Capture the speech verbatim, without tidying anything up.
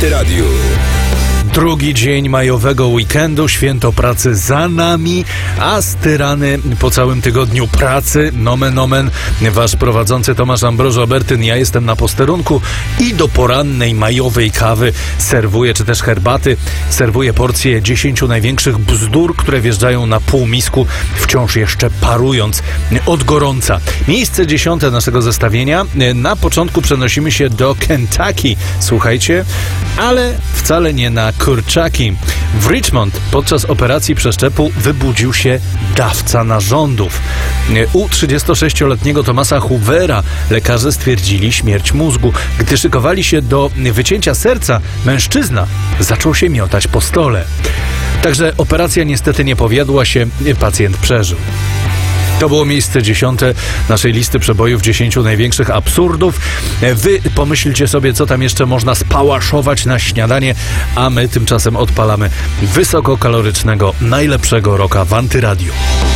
Antyradiu. Drugi dzień majowego weekendu, święto pracy za nami, a styrany po całym tygodniu pracy, nomen omen, wasz prowadzący Tomasz Ambrożo Obertyn, ja jestem na posterunku i do porannej majowej kawy serwuję, czy też herbaty, serwuję porcję dziesięciu największych bzdur, które wjeżdżają na półmisku, wciąż jeszcze parując od gorąca. Miejsce dziesiąte naszego zestawienia. Na początku przenosimy się do Kentucky, słuchajcie, ale wcale nie na kurczaki. W Richmond podczas operacji przeszczepu wybudził się dawca narządów. U trzydziestosześcioletniego Thomasa Hoovera lekarze stwierdzili śmierć mózgu. Gdy szykowali się do wycięcia serca, mężczyzna zaczął się miotać po stole. Także operacja niestety nie powiodła się, pacjent przeżył. To było miejsce dziesiąte naszej listy przebojów dziesięciu największych absurdów. Wy pomyślcie sobie, co tam jeszcze można spałaszować na śniadanie, a my tymczasem odpalamy wysokokalorycznego, najlepszego rocka w Antyradiu.